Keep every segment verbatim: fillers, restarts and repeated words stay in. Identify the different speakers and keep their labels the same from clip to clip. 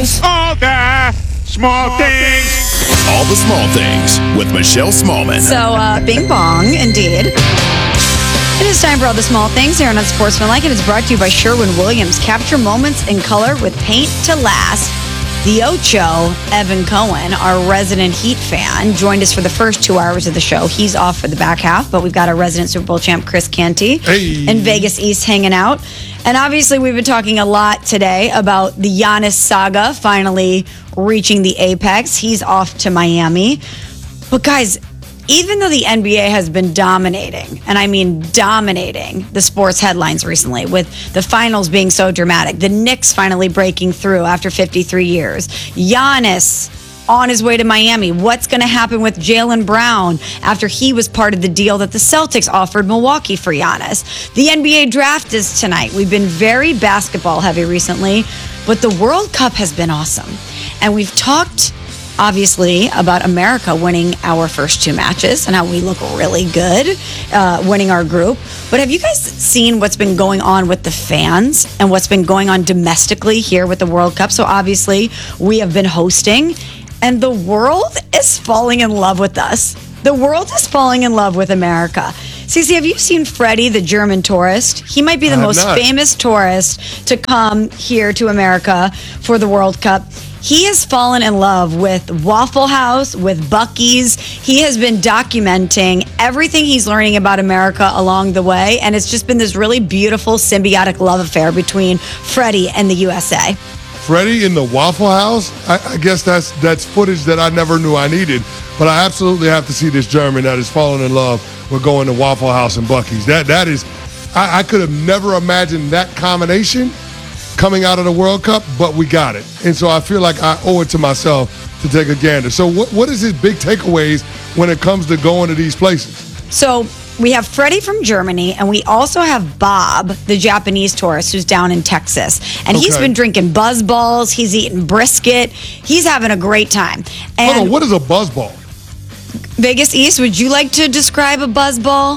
Speaker 1: All the small things.
Speaker 2: All the small things with Michelle Smallman.
Speaker 3: So, uh, bing bong, indeed. It is time for all the small things here on Unsportsmanlike, and it's brought to you by Sherwin-Williams. Capture moments in color with paint to last. The Ocho, Evan Cohen, our resident Heat fan, joined us for the first two hours of the show. He's off for the back half, but we've got our resident Super Bowl champ, Chris Canty,
Speaker 4: hey.
Speaker 3: in Vegas East hanging out. And obviously, we've been talking a lot today about the Giannis saga finally reaching the apex. He's off to Miami. But guys, even though the N B A has been dominating, and I mean dominating the sports headlines recently, with the finals being so dramatic, the Knicks finally breaking through after fifty-three years, Giannis on his way to Miami. What's going to happen with Jaylen Brown after he was part of the deal that the Celtics offered Milwaukee for Giannis? The N B A draft is tonight. We've been very basketball heavy recently, but the World Cup has been awesome. And we've talked obviously about America winning our first two matches and how we look really good uh, winning our group. But have you guys seen what's been going on with the fans and what's been going on domestically here with the World Cup? So obviously we have been hosting and the world is falling in love with us. The world is falling in love with America. Cece, have you seen Freddie, the German tourist? He might be the most
Speaker 4: not.
Speaker 3: famous tourist to come here to America for the World Cup. He has fallen in love with Waffle House, with Buc-ee's. He has been documenting everything he's learning about America along the way, and it's just been this really beautiful symbiotic love affair between Freddie and the U S A.
Speaker 4: Freddie in the Waffle House? I, I guess that's that's footage that I never knew I needed. But I absolutely have to see this German that is falling in love with going to Waffle House and Buc-ee's. That That is, I, I could have never imagined that combination coming out of the World Cup, but we got it. And so I feel like I owe it to myself to take a gander. So what what is his big takeaways when it comes to going to these places?
Speaker 3: So we have Freddie from Germany, and we also have Bob, the Japanese tourist who's down in Texas. And he's
Speaker 4: Okay.
Speaker 3: been drinking Buzz Balls. He's eating brisket. He's having a great time. And
Speaker 4: Hold on, what is a buzzball?
Speaker 3: Vegas East, would you like to describe a Buzz Ball?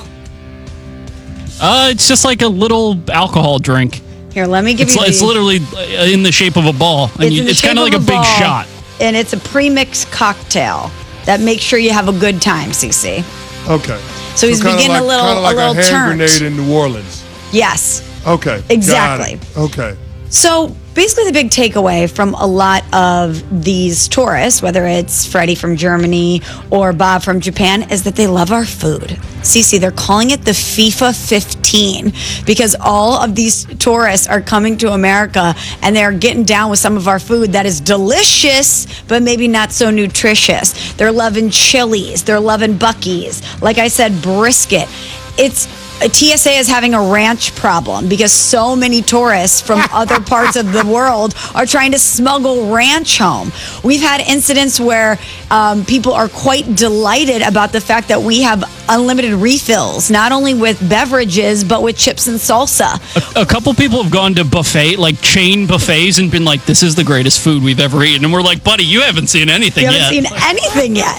Speaker 5: Uh, it's just like a little alcohol drink.
Speaker 3: Here, let me give
Speaker 5: It's,
Speaker 3: you
Speaker 5: li- it's
Speaker 3: the-
Speaker 5: literally in the shape of a ball. And
Speaker 3: It's
Speaker 5: you,
Speaker 3: in the
Speaker 5: it's kind
Speaker 3: shape
Speaker 5: of like
Speaker 3: of
Speaker 5: a big
Speaker 3: ball,
Speaker 5: shot.
Speaker 3: And it's a pre-mixed cocktail that makes sure you have a good time, Cece.
Speaker 4: Okay.
Speaker 3: So he's
Speaker 4: kinda
Speaker 3: beginning
Speaker 4: like,
Speaker 3: a little-
Speaker 4: kinda like
Speaker 3: a little
Speaker 4: hand
Speaker 3: turnt.
Speaker 4: grenade in New Orleans.
Speaker 3: Yes.
Speaker 4: Okay. got
Speaker 3: Exactly.
Speaker 4: it. Okay.
Speaker 3: So basically the big takeaway from a lot of these tourists, whether it's Freddie from Germany or Bob from Japan, is that they love our food. Cece, they're calling it the FIFA fifteen because all of these tourists are coming to America and they're getting down with some of our food that is delicious, but maybe not so nutritious. They're loving Chili's. They're loving Buc-ee's. Like I said, brisket. It's T S A is having a ranch problem because so many tourists from other parts of the world are trying to smuggle ranch home. We've had incidents where um, people are quite delighted about the fact that we have unlimited refills, not only with beverages, but with chips and salsa.
Speaker 5: A, a couple people have gone to buffet, like chain buffets, and been like, this is the greatest food we've ever eaten. And we're like, buddy, you haven't seen anything
Speaker 3: You
Speaker 5: yet.
Speaker 3: haven't seen anything yet.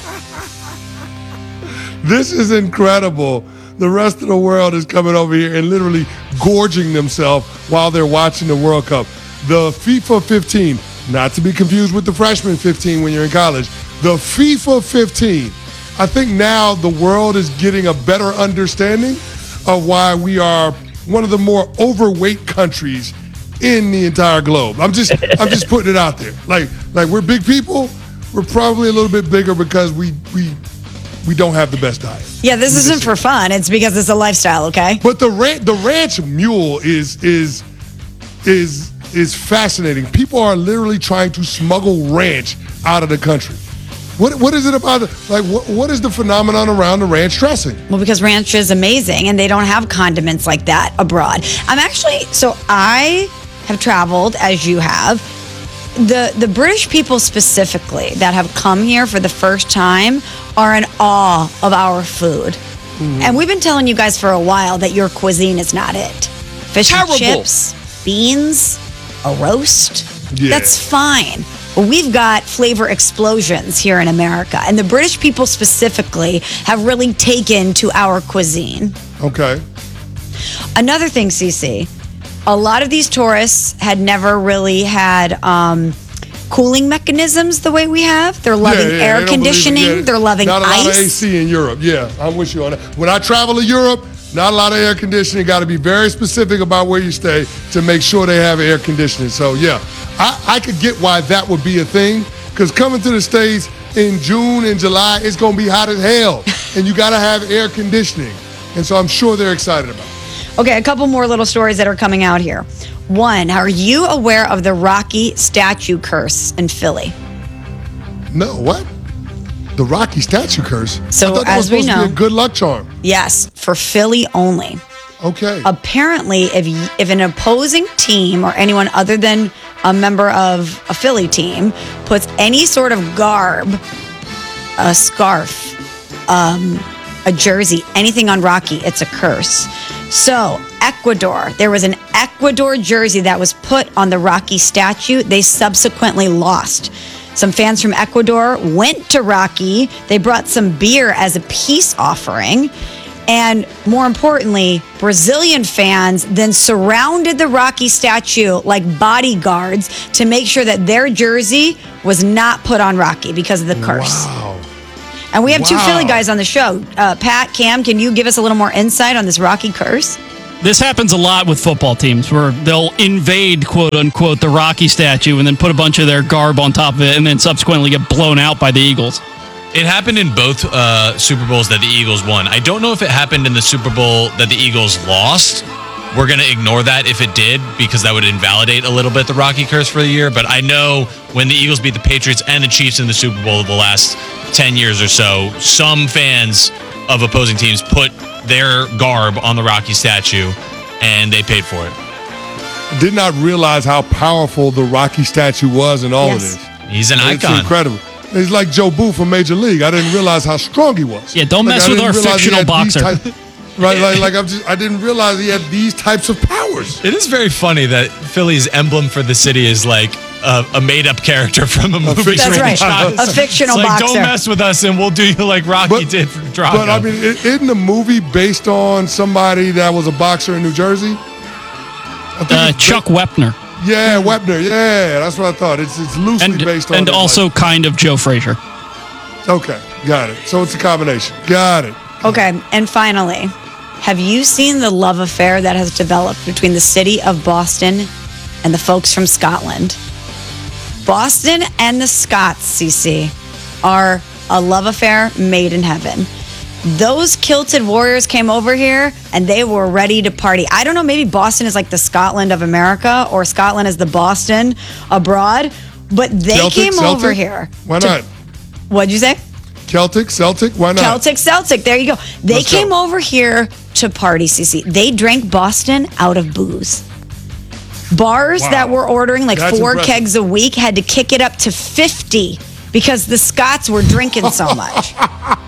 Speaker 4: This is incredible. The rest of the world is coming over here and literally gorging themselves while they're watching the World Cup. The FIFA fifteen, not to be confused with the freshman fifteen when you're in college, the FIFA fifteen. I think now the world is getting a better understanding of why we are one of the more overweight countries in the entire globe. I'm just I'm just putting it out there. Like like we're big people. We're probably a little bit bigger because we we we don't have the best diet.
Speaker 3: Yeah, this isn't for fun. It's because it's a lifestyle, okay?
Speaker 4: But the ran- the ranch mule is is is is fascinating. People are literally trying to smuggle ranch out of the country. What what is it about? Like what what is the phenomenon around the ranch dressing?
Speaker 3: Well, because ranch is amazing and they don't have condiments like that abroad. I'm actually, so I have traveled, as you have. The the British people specifically that have come here for the first time are in awe of our food. Mm. And we've been telling you guys for a while that your cuisine is not it. Fish
Speaker 5: Terrible.
Speaker 3: and chips, beans, a roast,
Speaker 4: Yeah.
Speaker 3: that's fine. But we've got flavor explosions here in America. And the British people specifically have really taken to our cuisine.
Speaker 4: Okay.
Speaker 3: Another thing, Cece, a lot of these tourists had never really had um, cooling mechanisms the way we have. They're loving
Speaker 4: Yeah, yeah,
Speaker 3: air
Speaker 4: they don't believe it.
Speaker 3: conditioning.
Speaker 4: Yeah,
Speaker 3: They're loving
Speaker 4: not a lot of A
Speaker 3: ice.
Speaker 4: C in Europe. Yeah, I'm with you on that. When I travel to Europe, not a lot of air conditioning. Got to be very specific about where you stay to make sure they have air conditioning. So, yeah, I, I could get why that would be a thing, because coming to the States in June and July, it's going to be hot as hell, and you got to have air conditioning. And so I'm sure they're excited about it.
Speaker 3: Okay, a couple more little stories that are coming out here. One, are you aware of the Rocky statue curse in Philly?
Speaker 4: No, what? The Rocky statue curse?
Speaker 3: So,
Speaker 4: I thought that was
Speaker 3: as we
Speaker 4: supposed to
Speaker 3: know-
Speaker 4: be a good luck charm.
Speaker 3: Yes, for Philly only.
Speaker 4: Okay.
Speaker 3: Apparently, if y- if an opposing team or anyone other than a member of a Philly team puts any sort of garb, a scarf, um, a jersey, anything on Rocky, it's a curse. So, Ecuador, there was an Ecuador jersey that was put on the Rocky statue. They subsequently lost. Some fans from Ecuador went to Rocky. They brought some beer as a peace offering. And more importantly, Brazilian fans then surrounded the Rocky statue like bodyguards to make sure that their jersey was not put on Rocky because of the curse.
Speaker 4: Wow.
Speaker 3: And we have two
Speaker 4: Wow.
Speaker 3: Philly guys on the show. Uh, Pat, Cam, can you give us a little more insight on this Rocky curse?
Speaker 5: This happens a lot with football teams where they'll invade, quote unquote, the Rocky statue and then put a bunch of their garb on top of it and then subsequently get blown out by the Eagles.
Speaker 6: It happened in both uh, Super Bowls that the Eagles won. I don't know if it happened in the Super Bowl that the Eagles lost. We're going to ignore that if it did, because that would invalidate a little bit the Rocky curse for the year. But I know when the Eagles beat the Patriots and the Chiefs in the Super Bowl the last ten years or so, some fans of opposing teams put their garb on the Rocky statue, and they paid for it.
Speaker 4: Did not realize how powerful the Rocky statue was in all
Speaker 3: Yes.
Speaker 4: of this.
Speaker 6: He's an
Speaker 4: It's
Speaker 6: icon.
Speaker 4: incredible. He's like Joe Booth from Major League. I didn't realize how strong he was.
Speaker 5: Yeah, don't
Speaker 4: Like,
Speaker 5: mess
Speaker 4: I
Speaker 5: with
Speaker 4: didn't
Speaker 5: our
Speaker 4: realize he
Speaker 5: fictional
Speaker 4: had these
Speaker 5: boxer.
Speaker 4: type- right, like, like I'm just, I didn't realize he had these types of powers.
Speaker 6: It is very funny that Philly's emblem for the city is like a, a made-up character from a movie.
Speaker 4: fictional
Speaker 3: That's right.
Speaker 6: franchise.
Speaker 3: A fictional
Speaker 6: it's like,
Speaker 3: boxer.
Speaker 6: Don't mess with us, and we'll do you like Rocky
Speaker 4: But-
Speaker 6: did for Drago.
Speaker 4: But I mean, i- isn't the movie based on somebody that was a boxer in New Jersey? I think
Speaker 5: Uh,
Speaker 4: it's-
Speaker 5: Chuck Wepner.
Speaker 4: Yeah, Webner. Yeah, that's what I thought. It's it's loosely
Speaker 5: And,
Speaker 4: based on.
Speaker 5: and
Speaker 4: it,
Speaker 5: also kind of Joe Frazier.
Speaker 4: like- okay, got it. So it's a combination. Got it.
Speaker 3: Okay, and finally, have you seen the love affair that has developed between the city of Boston and the folks from Scotland? Boston and the Scots, C C, are a love affair made in heaven. Those kilted warriors came over here and they were ready to party. I don't know, maybe Boston is like the Scotland of America or Scotland is the Boston abroad, but they
Speaker 4: Celtic,
Speaker 3: came
Speaker 4: Celtic?
Speaker 3: over here.
Speaker 4: Why
Speaker 3: to-
Speaker 4: not?
Speaker 3: What'd you say?
Speaker 4: Celtic, Celtic. Why not?
Speaker 3: Celtic, Celtic. There you go. They
Speaker 4: Let's go.
Speaker 3: came over here to party, C C. They drank Boston out of booze. Bars
Speaker 4: Wow.
Speaker 3: that were ordering like
Speaker 4: That's
Speaker 3: four
Speaker 4: impressive.
Speaker 3: kegs a week had to kick it up to fifty because the Scots were drinking so much.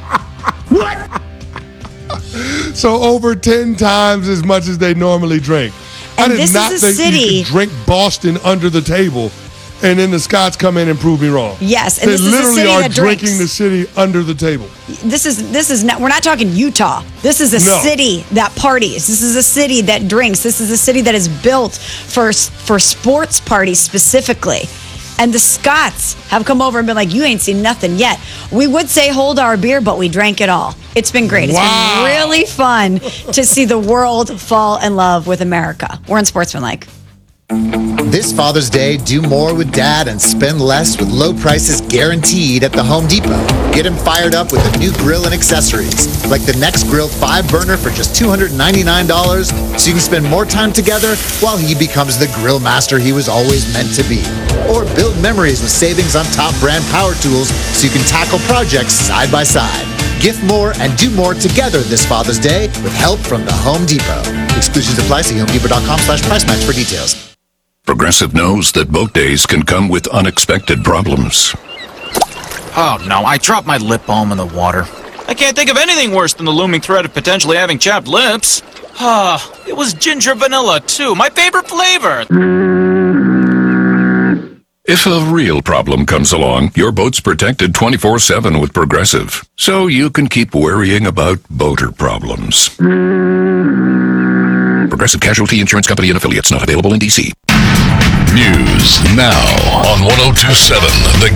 Speaker 4: So over ten times as much as they normally drink. I
Speaker 3: And
Speaker 4: did
Speaker 3: this is
Speaker 4: not
Speaker 3: a
Speaker 4: think
Speaker 3: city-
Speaker 4: you could drink Boston under the table, and then the Scots come in and prove me wrong.
Speaker 3: Yes, and
Speaker 4: they
Speaker 3: this is a
Speaker 4: literally
Speaker 3: city
Speaker 4: are
Speaker 3: that
Speaker 4: drinking
Speaker 3: drinks.
Speaker 4: the city under the table.
Speaker 3: This is this is not. We're not talking Utah. This is a
Speaker 4: No.
Speaker 3: city that parties. This is a city that drinks. This is a city that is built for for sports parties specifically. And the Scots have come over and been like, "You ain't seen nothing yet." We would say hold our beer, but we drank it all. It's been great. It's
Speaker 4: Wow.
Speaker 3: been really fun to see the world fall in love with America. We're in Sportsmanlike.
Speaker 7: This Father's Day, do more with Dad and spend less with low prices guaranteed at the Home Depot. Get him fired up with a new grill and accessories, like the Next Grill five burner for just two hundred ninety-nine dollars, so you can spend more time together while he becomes the grill master he was always meant to be. Or build memories with savings on top brand power tools so you can tackle projects side by side. Gift more and do more together this Father's Day with help from the Home Depot. Exclusions apply. See homedepot.com slash price match for details.
Speaker 2: Progressive knows that boat days can come with unexpected problems.
Speaker 8: Oh no, I dropped my lip balm in the water. I can't think of anything worse than the looming threat of potentially having chapped lips. Ah, it was ginger vanilla too, my favorite flavor.
Speaker 2: If a real problem comes along, your boat's protected twenty-four seven with Progressive, so you can keep worrying about boater problems. Progressive Casualty Insurance Company and affiliates, not available in D C News now on one oh two seven The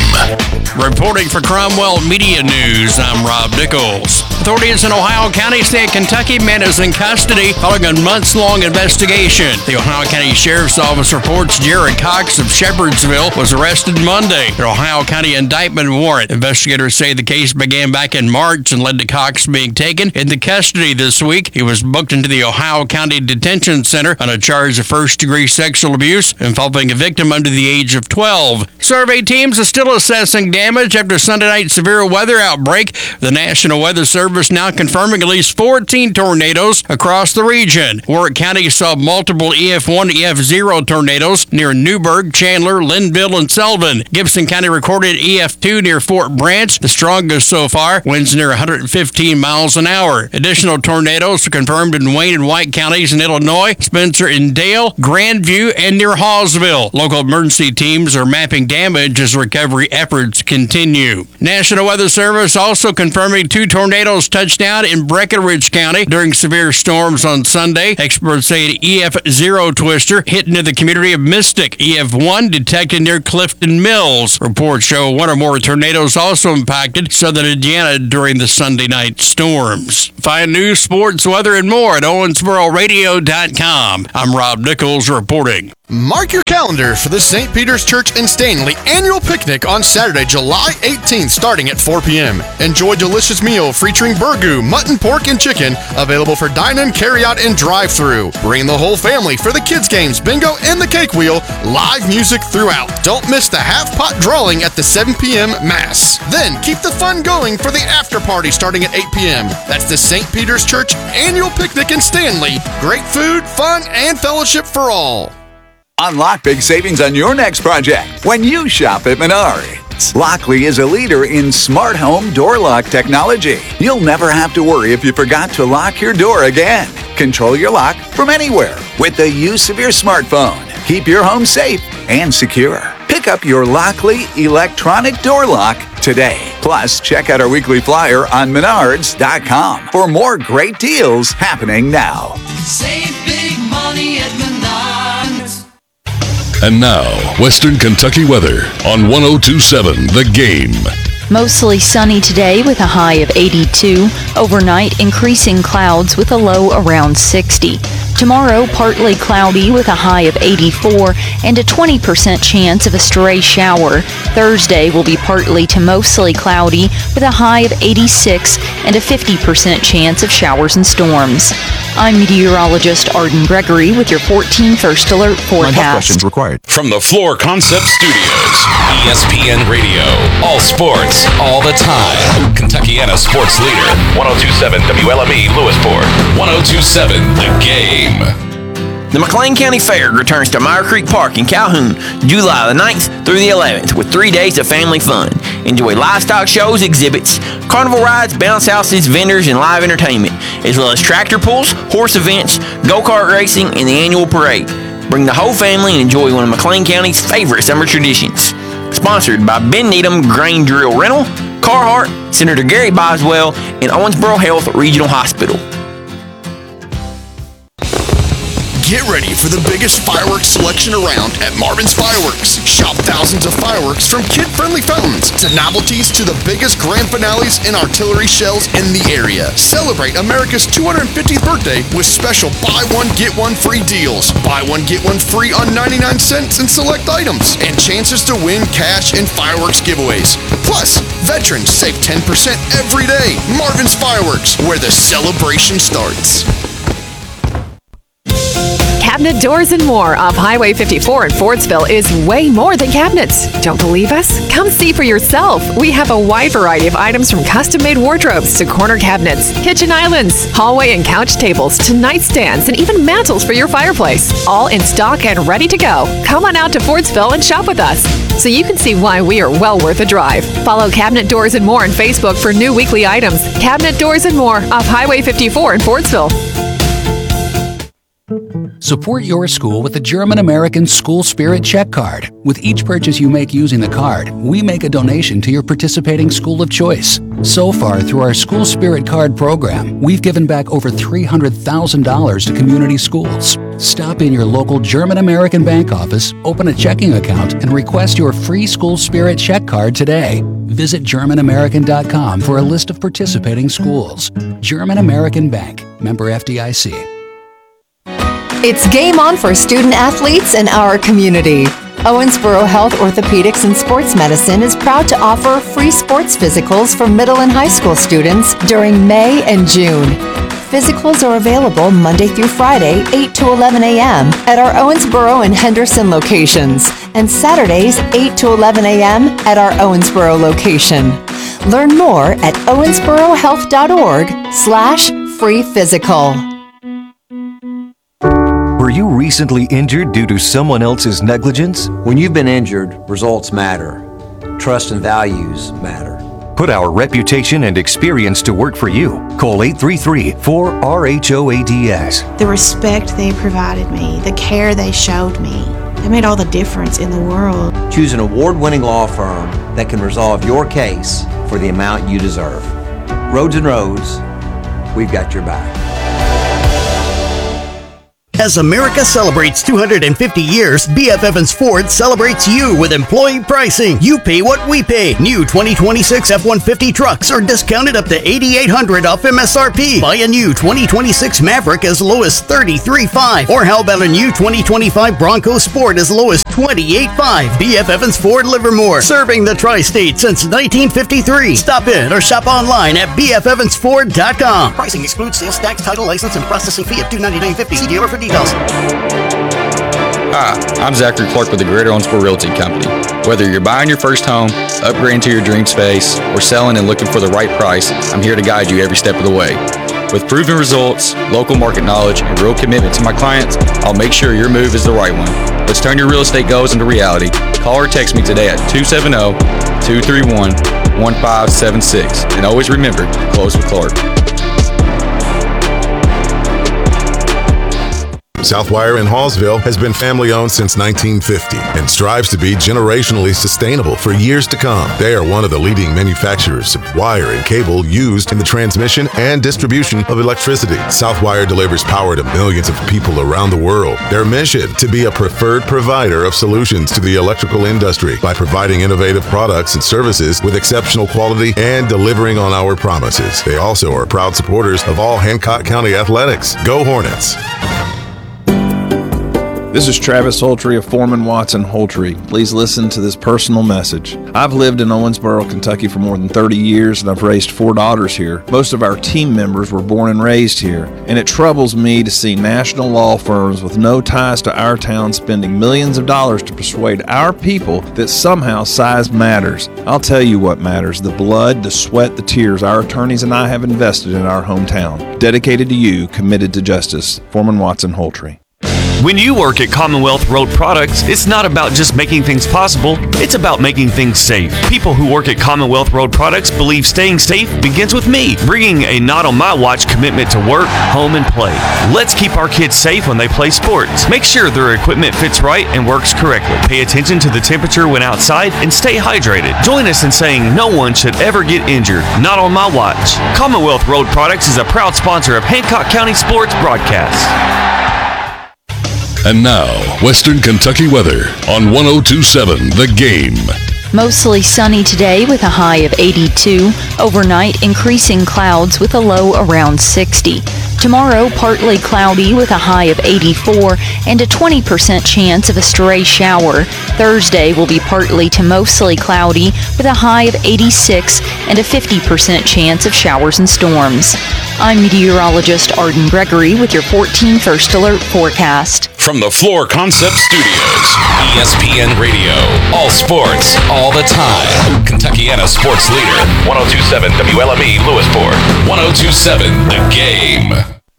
Speaker 2: Game.
Speaker 9: Reporting for Cromwell Media News, I'm Rob Nichols. Authorities in Ohio County say a Kentucky man is in custody following a months-long investigation. The Ohio County Sheriff's Office reports Jared Cox of Shepherdsville was arrested Monday. An Ohio County indictment warrant. Investigators say the case began back in March and led to Cox being taken into custody this week. He was booked into the Ohio County Detention Center on a charge of first-degree sexual abuse involving a victim under the age of twelve. Survey teams are still assessing damage after Sunday night's severe weather outbreak. The National Weather Service now confirming at least fourteen tornadoes across the region. Warwick County saw multiple E F one, E F zero tornadoes near Newburgh, Chandler, Linville, and Sullivan. Gibson County recorded E F two near Fort Branch, the strongest so far, winds near one hundred fifteen miles an hour. Additional tornadoes are confirmed in Wayne and White counties in Illinois, Spencer and Dale, Grandview, and near Hawesville. Local emergency teams are mapping damage as recovery efforts continue. National Weather Service also confirming two tornadoes touched down in Breckinridge County during severe storms on Sunday. Experts say an E F zero twister hit into the community of Mystic. E F one detected near Clifton Mills. Reports show one or more tornadoes also impacted southern Indiana during the Sunday night storms. Find news, sports, weather, and more at owensboro radio dot com. I'm Rob Nichols reporting.
Speaker 10: Mark your calendar for the Saint Peter's Church in Stanley annual picnic on Saturday, July eighteenth, starting at four p.m. Enjoy a delicious meal featuring burgoo, mutton, pork, and chicken, available for dine-in, carry-out, and drive-thru. Bring the whole family for the kids' games, bingo, and the cake wheel. Live music throughout. Don't miss the half-pot drawing at the seven p.m. Mass. Then keep the fun going for the after-party starting at eight p.m. That's the Saint Peter's Church annual picnic in Stanley. Great food, fun, and fellowship for all.
Speaker 11: Unlock big savings on your next project when you shop at Menards. Lockley is a leader in smart home door lock technology. You'll never have to worry if you forgot to lock your door again. Control your lock from anywhere with the use of your smartphone. Keep your home safe and secure. Pick up your Lockley electronic door lock today. Plus, check out our weekly flyer on menards dot com for more great deals happening now.
Speaker 12: Save big money at Menards.
Speaker 2: And now, Western Kentucky weather on one oh two seven The Game.
Speaker 13: Mostly sunny today with a high of eighty-two. Overnight, increasing clouds with a low around sixty. Tomorrow, partly cloudy with a high of eighty-four and a twenty percent chance of a stray shower. Thursday will be partly to mostly cloudy with a high of eighty-six and a fifty percent chance of showers and storms. I'm meteorologist Arden Gregory with your fourteen First Alert forecast.
Speaker 14: Questions required.
Speaker 15: From the Floor Concept Studios, E S P N Radio, all sports, all the time. Kentuckiana sports leader, one oh two seven W L M E Lewisport, one oh two seven The Game.
Speaker 16: The McLean County Fair returns to Meyer Creek Park in Calhoun, July the ninth through the eleventh, with three days of family fun. Enjoy livestock shows, exhibits, carnival rides, bounce houses, vendors, and live entertainment, as well as tractor pulls, horse events, go-kart racing, and the annual parade. Bring the whole family and enjoy one of McLean County's favorite summer traditions. Sponsored by Ben Needham Grain Drill Rental, Carhartt, Senator Gary Boswell, and Owensboro Health Regional Hospital.
Speaker 10: Get ready for the biggest fireworks selection around at Marvin's Fireworks. Shop thousands of fireworks from kid-friendly fountains to novelties to the biggest grand finales and artillery shells in the area. Celebrate America's two hundred fiftieth birthday with special buy one, get one free deals. Buy one, get one free on ninety-nine cents and select items. And chances to win cash and fireworks giveaways. Plus, veterans save ten percent every day. Marvin's Fireworks, where the celebration starts.
Speaker 17: Cabinet Doors and More off Highway fifty-four in Fordsville is way more than cabinets. Don't believe us? Come see for yourself. We have a wide variety of items from custom-made wardrobes to corner cabinets, kitchen islands, hallway and couch tables to nightstands, and even mantles for your fireplace. All in stock and ready to go. Come on out to Fordsville and shop with us so you can see why we are well worth a drive. Follow Cabinet Doors and More on Facebook for new weekly items. Cabinet Doors and More off Highway fifty-four in Fordsville.
Speaker 18: Support your school with the German-American School Spirit Check Card. With each purchase you make using the card, we make a donation to your participating school of choice. So far, through our School Spirit Card program, we've given back over three hundred thousand dollars to community schools. Stop in your local German American Bank office, open a checking account, and request your free School Spirit check card today. Visit German American dot com for a list of participating schools. German American Bank, member F D I C.
Speaker 17: It's game on for student athletes in our community. Owensboro Health Orthopedics and Sports Medicine is proud to offer free sports physicals for middle and high school students during May and June. Physicals are available Monday through Friday, eight to eleven a.m. at our Owensboro and Henderson locations, and Saturdays, eight to eleven a.m. at our Owensboro location. Learn more at owensborohealth.org slash free physical.
Speaker 14: Were you recently injured due to someone else's negligence?
Speaker 19: When you've been injured, results matter. Trust and values matter.
Speaker 14: Put our reputation and experience to work for you. Call eight three three, four R H O A D S.
Speaker 20: The respect they provided me, the care they showed me, they made all the difference in the world.
Speaker 19: Choose an award-winning law firm that can resolve your case for the amount you deserve. Rhodes and Rhodes, we've got your back.
Speaker 21: As America celebrates two hundred fifty years, B F Evans Ford celebrates you with employee pricing. You pay what we pay. New twenty twenty-six F one fifty trucks are discounted up to eight thousand eight hundred dollars off M S R P. Buy a new twenty twenty-six Maverick as low as thirty-three thousand five hundred dollars. Or how about a new twenty twenty-five Bronco Sport as low as twenty-eight thousand five hundred dollars. B F Evans Ford Livermore, serving the tri-state since nineteen fifty-three. Stop in or shop online at b f evans ford dot com. Pricing excludes sales tax, title, license, and processing fee of two hundred ninety-nine dollars and fifty cents. See dealer for details.
Speaker 22: Hi, I'm Zachary Clark with the Greater Owensboro Realty Company. Whether you're buying your first home, upgrading to your dream space, or selling and looking for the right price, I'm here to guide you every step of the way. With proven results, local market knowledge, and real commitment to my clients, I'll make sure your move is the right one. Let's turn your real estate goals into reality. Call or text me today at two seven zero, two three one, one five seven six. And always remember, close with Clark.
Speaker 23: Southwire in Hallsville has been family-owned since nineteen fifty and strives to be generationally sustainable for years to come. They are one of the leading manufacturers of wire and cable used in the transmission and distribution of electricity. Southwire delivers power to millions of people around the world. Their mission, to be a preferred provider of solutions to the electrical industry by providing innovative products and services with exceptional quality and delivering on our promises. They also are proud supporters of all Hancock County athletics. Go Hornets!
Speaker 24: This is Travis Holtry of Foreman Watson Holtry. Please listen to this personal message. I've lived in Owensboro, Kentucky for more than thirty years, and I've raised four daughters here. Most of our team members were born and raised here, and it troubles me to see national law firms with no ties to our town spending millions of dollars to persuade our people that somehow size matters. I'll tell you what matters: the blood, the sweat, the tears our attorneys and I have invested in our hometown. Dedicated to you, committed to justice. Foreman Watson Holtry.
Speaker 25: When you work at Commonwealth Road Products, it's not about just making things possible, it's about making things safe. People who work at Commonwealth Road Products believe staying safe begins with me, bringing a not on my watch commitment to work, home, and play. Let's keep our kids safe when they play sports. Make sure their equipment fits right and works correctly. Pay attention to the temperature when outside and stay hydrated. Join us in saying no one should ever get injured, not on my watch. Commonwealth Road Products is a proud sponsor of Hancock County Sports Broadcasts.
Speaker 2: And now, Western Kentucky weather on one oh two point seven The Game.
Speaker 13: Mostly sunny today with a high of eighty-two. Overnight, increasing clouds with a low around sixty. Tomorrow, partly cloudy with a high of eighty-four and a twenty percent chance of a stray shower. Thursday will be partly to mostly cloudy with a high of eighty-six and a fifty percent chance of showers and storms. I'm meteorologist Arden Gregory with your fourteen First Alert forecast.
Speaker 15: From the Floor Concept Studios, E S P N Radio, all sports, all the time. Kentuckiana sports leader, one oh two point seven W L M E Lewisport, one oh two point seven The Game.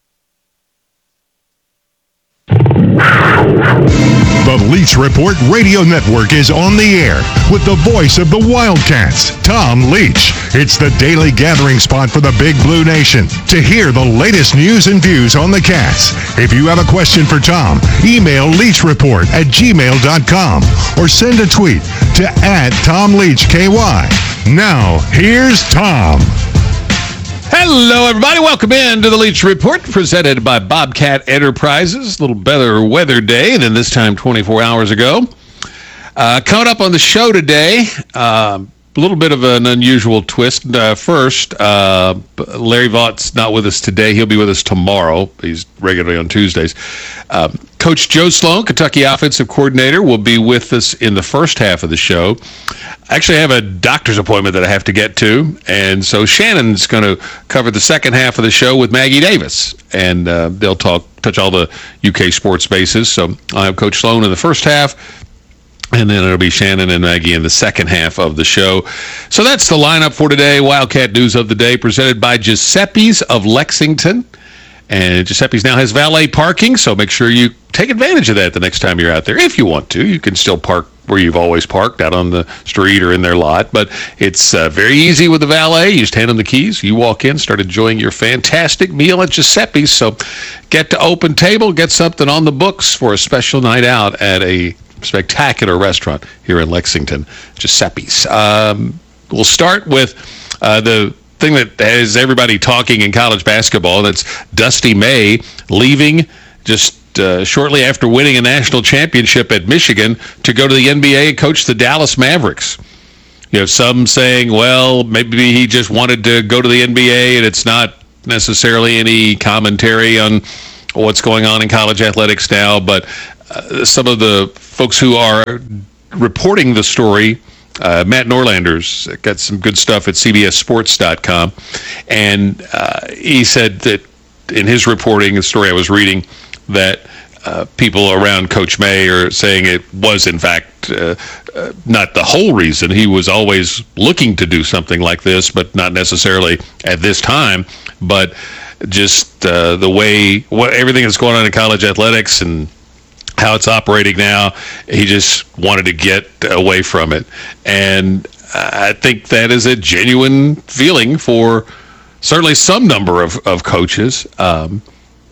Speaker 1: The Leach Report Radio Network is on the air with the voice of the Wildcats, Tom Leach. It's the daily gathering spot for the Big Blue Nation to hear the latest news and views on the Cats. If you have a question for Tom, email leachreport at gmail dot com or send a tweet to at Tom Leach K Y. Now, here's Tom.
Speaker 3: Hello, everybody. Welcome in to the Leach Report, presented by Bobcat Enterprises. A little better weather day than this time twenty-four hours ago. Uh, coming up on the show today, uh, a little bit of an unusual twist. Uh, first, uh, Larry Vaught's not with us today. He'll be with us tomorrow. He's regularly on Tuesdays. Uh, Coach Joe Sloan, Kentucky offensive coordinator, will be with us in the first half of the show. I actually have a doctor's appointment that I have to get to, and so Shannon's going to cover the second half of the show with Maggie Davis, and uh, they'll talk touch all the U K sports bases. So I'll have Coach Sloan in the first half, and then it'll be Shannon and Maggie in the second half of the show. So that's the lineup for today. Wildcat News of the Day, presented by Giuseppe's of Lexington. And Giuseppe's now has valet parking, so make sure you take advantage of that the next time you're out there. If you want to, you can still park where you've always parked, out on the street or in their lot. But it's uh, very easy with the valet. You just hand them the keys. You walk in, start enjoying your fantastic meal at Giuseppe's. So get to open table, get something on the books for a special night out at a spectacular restaurant here in Lexington, Giuseppe's. Um, we'll start with uh, the thing that has everybody talking in college basketball. That's Dusty May leaving just uh, shortly after winning a national championship at Michigan to go to the N B A and coach the Dallas Mavericks. You know, some saying, well, maybe he just wanted to go to the N B A and it's not necessarily any commentary on what's going on in college athletics now. But uh, some of the folks who are reporting the story, Uh, Matt Norlander's got some good stuff at C B S Sports dot com, and uh, he said that in his reporting, the story I was reading, that uh, people around Coach May are saying it was, in fact, uh, uh, not the whole reason. He was always looking to do something like this, but not necessarily at this time, but just uh, the way, what everything that's going on in college athletics and how it's operating now, he just wanted to get away from it. And I think that is a genuine feeling for certainly some number of, of coaches. Um,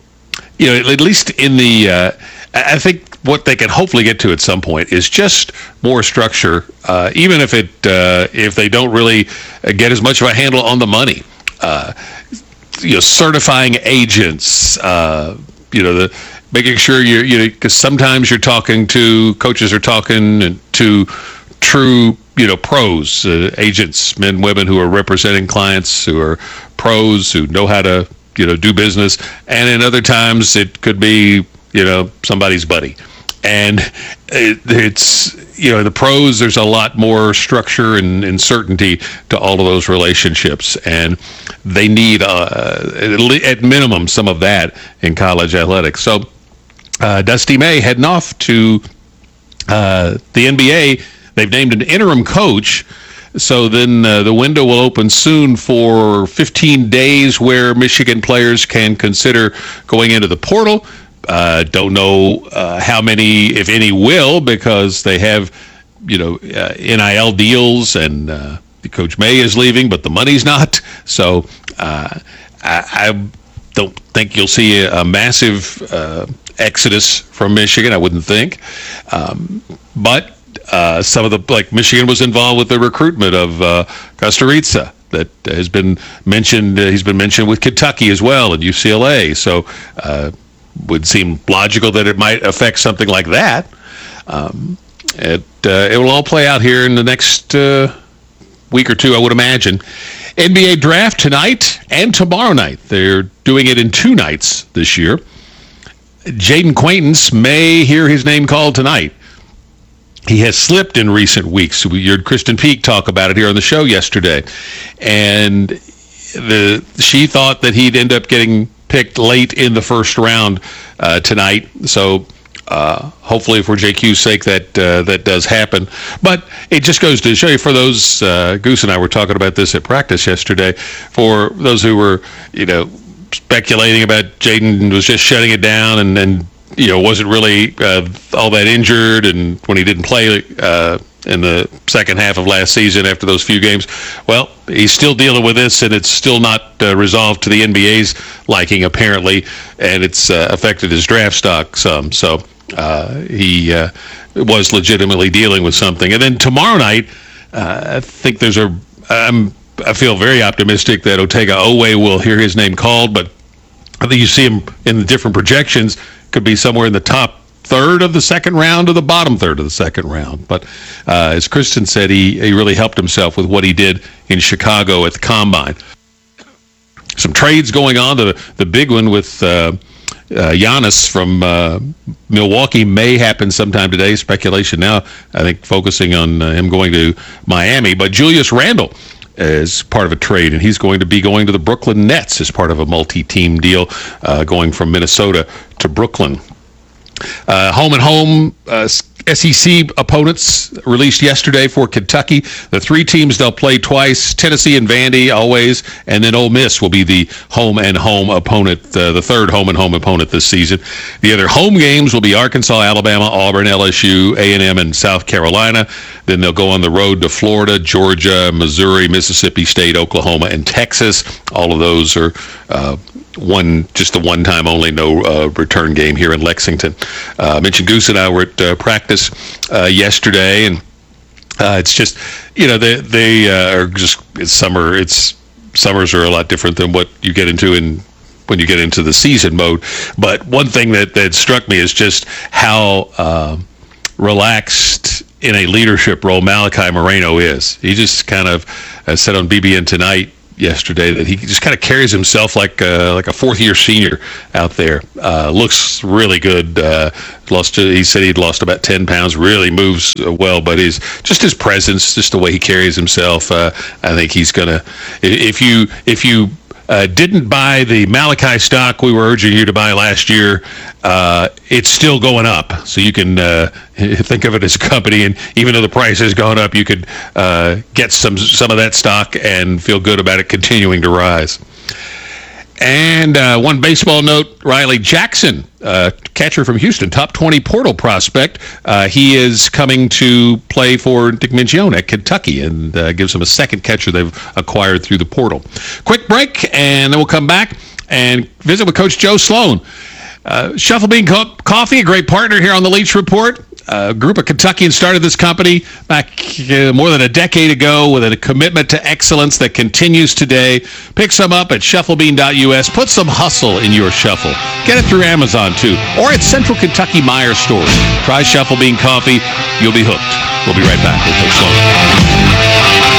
Speaker 3: you know, at least in the, uh, I think what they can hopefully get to at some point is just more structure, uh, even if it, uh, if they don't really get as much of a handle on the money. Uh, you know, certifying agents, uh, you know, the, making sure you're, you know, because sometimes you're talking to, coaches are talking to true, you know, pros, uh, agents, men, women who are representing clients, who are pros, who know how to, you know, do business. And in other times it could be, you know, somebody's buddy. And it, it's, you know, the pros, there's a lot more structure and, and certainty to all of those relationships. And they need, uh, at minimum, some of that in college athletics. So, Uh, Dusty May heading off to uh, the N B A. They've named an interim coach, so then uh, the window will open soon for fifteen days where Michigan players can consider going into the portal. Uh, don't know uh, how many, if any, will, because they have, you know, uh, N I L deals, and uh, Coach May is leaving, but the money's not. So uh, I, I don't think you'll see a, a massive Uh, exodus from Michigan, I wouldn't think. Um, but uh, some of the, like Michigan was involved with the recruitment of uh, Kusturica that has been mentioned. Uh, he's been mentioned with Kentucky as well and U C L A. So uh, would seem logical that it might affect something like that. Um, it, uh, it will all play out here in the next uh, week or two, I would imagine. N B A draft tonight and tomorrow night. They're doing it in two nights this year. Jaden Quaintance may hear his name called tonight. He has slipped in recent weeks. We heard Kristen Peak talk about it here on the show yesterday. And the she thought that he'd end up getting picked late in the first round uh, tonight. So uh, hopefully for J Q's sake that uh, that does happen. But it just goes to show you, for those, uh, Goose and I were talking about this at practice yesterday, for those who were, you know, speculating about Jaden was just shutting it down and, and you know, wasn't really uh, all that injured, and when he didn't play uh, in the second half of last season after those few games, well, he's still dealing with this, and it's still not uh, resolved to the N B A's liking, apparently, and it's uh, affected his draft stock some. So uh, he uh, was legitimately dealing with something. And then tomorrow night, uh, I think there's a, I'm I feel very optimistic that Otega Oweh will hear his name called, but I think you see him in the different projections, could be somewhere in the top third of the second round or the bottom third of the second round. But uh, as Kristen said, he, he really helped himself with what he did in Chicago at the Combine. Some trades going on. The, the big one with uh, uh, Giannis from uh, Milwaukee may happen sometime today. Speculation now, I think, focusing on uh, him going to Miami. But Julius Randle as part of a trade, and he's going to be going to the Brooklyn Nets as part of a multi-team deal, uh, going from Minnesota to Brooklyn. Uh, home and home uh, S E C opponents released yesterday for Kentucky. The three teams they'll play twice, Tennessee and Vandy always, and then Ole Miss will be the home and home opponent, uh, the third home and home opponent this season. The other home games will be Arkansas, Alabama, Auburn, L S U, A and M, and South Carolina. Then they'll go on the road to Florida, Georgia, Missouri, Mississippi State, Oklahoma, and Texas. All of those are uh, one, just a one-time only, no uh, return game here in Lexington. Uh, I mentioned Goose and I were at uh, practice uh, yesterday, and uh, it's just, you know, they they uh, are just, it's summer. It's summers are a lot different than what you get into in when you get into the season mode. But one thing that that struck me is just how uh, relaxed in a leadership role Malachi Moreno is. He just kind of uh, said on B B N Tonight yesterday that he just kind of carries himself like uh, like a fourth year senior out there. Uh, looks really good. Uh, lost. He said he'd lost about ten pounds. Really moves well, but his just his presence, just the way he carries himself. Uh, I think he's gonna. If you if you uh, didn't buy the Malachi stock we were urging you to buy last year, uh, it's still going up. So you can uh, think of it as a company, and even though the price has gone up, you could uh, get some some of that stock and feel good about it continuing to rise. And uh, one baseball note, Riley Jackson, uh, catcher from Houston, top twenty portal prospect. Uh, he is coming to play for Dick Minchione at Kentucky, and uh, gives him a second catcher they've acquired through the portal. Quick break, and then we'll come back and visit with Coach Joe Sloan. Uh, Shuffle Bean Co- Coffee, a great partner here on the Leach Report. A group of Kentuckians started this company back uh, more than a decade ago with a commitment to excellence that continues today. Pick some up at shuffle bean dot U S. Put some hustle in your shuffle. Get it through Amazon, too, or at Central Kentucky Meyer stores. Try Shuffle Bean Coffee. You'll be hooked. We'll be right back with Coach Sloan.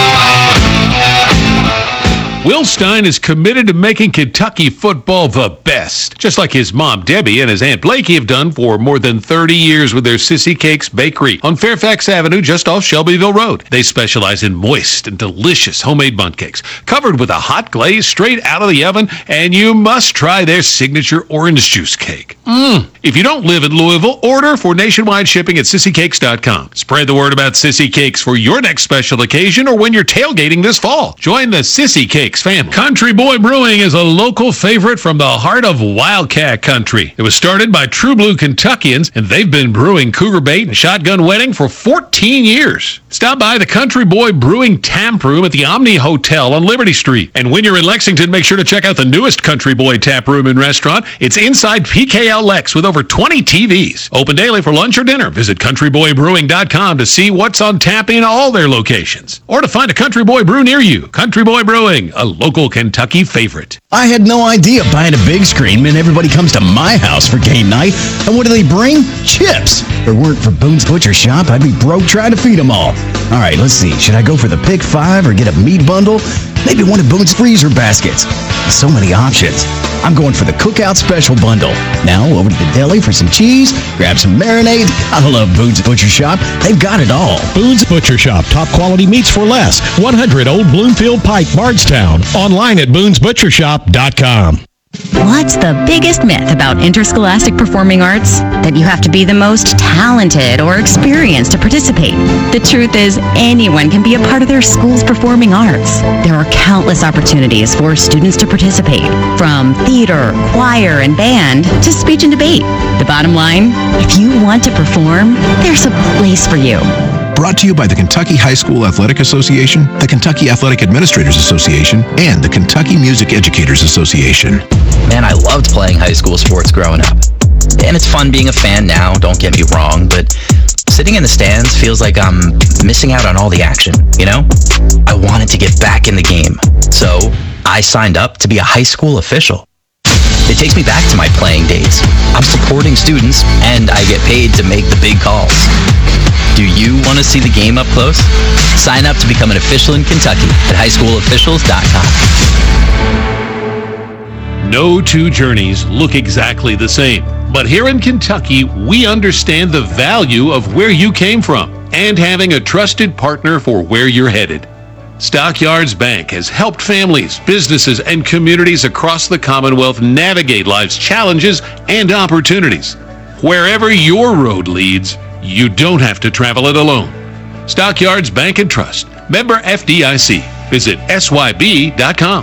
Speaker 3: Will Stein is committed to making Kentucky football the best, just like his mom, Debbie, and his Aunt Blakey have done for more than thirty years with their Sissy Cakes Bakery on Fairfax Avenue, just off Shelbyville Road. They specialize in moist and delicious homemade bundt cakes, covered with a hot glaze straight out of the oven, and you must try their signature orange juice cake. Mmm. If you don't live in Louisville, order for nationwide shipping at sissy cakes dot com. Spread the word about Sissy Cakes for your next special occasion or when you're tailgating this fall. Join the Sissy Cakes family. Country Boy Brewing is a local favorite from the heart of Wildcat Country. It was started by True Blue Kentuckians, and they've been brewing Cougar Bait and Shotgun Wedding for fourteen years. Stop by the Country Boy Brewing Tap Room at the Omni Hotel on Liberty Street. And when you're in Lexington, make sure to check out the newest Country Boy Tap Room and Restaurant. It's inside P K L Lex with over twenty T Vs. Open daily for lunch or dinner. Visit country boy brewing dot com to see what's on tap in all their locations. Or to find a Country Boy brew near you. Country Boy Brewing, a local Kentucky favorite.
Speaker 4: I had no idea buying a big screen meant everybody comes to my house for game night. And what do they bring? Chips. If it weren't for Boone's Butcher Shop, I'd be broke trying to feed them all. All right, let's see. Should I go for the pick five or get a meat bundle? Maybe one of Boone's freezer baskets. So many options. I'm going for the Cookout Special Bundle. Now over to the deli for some cheese, grab some marinades. I love Boone's Butcher Shop. They've got it all.
Speaker 5: Boone's Butcher Shop. Top quality meats for less. one hundred Old Bloomfield Pike, Bardstown. Online at boons butcher shop dot com.
Speaker 6: What's the biggest myth about interscholastic performing arts? That you have to be the most talented or experienced to participate. The truth is, anyone can be a part of their school's performing arts. There are countless opportunities for students to participate, from theater, choir, and band to speech and debate. The bottom line, if you want to perform, there's a place for you.
Speaker 7: Brought to you by the Kentucky High School Athletic Association, the Kentucky Athletic Administrators Association, and the Kentucky Music Educators Association.
Speaker 8: Man, I loved playing high school sports growing up. And it's fun being a fan now, don't get me wrong, but sitting in the stands feels like I'm missing out on all the action, you know? I wanted to get back in the game. So I signed up to be a high school official. It takes me back to my playing days. I'm supporting students, and I get paid to make the big calls. Do you want to see the game up close? Sign up to become an official in Kentucky at high school officials dot com.
Speaker 3: No two journeys look exactly the same. But here in Kentucky, we understand the value of where you came from and having a trusted partner for where you're headed. Stockyards Bank has helped families, businesses, and communities across the Commonwealth navigate life's challenges and opportunities. Wherever your road leads, you don't have to travel it alone. Stockyards Bank and Trust, member F D I C. Visit S Y B dot com.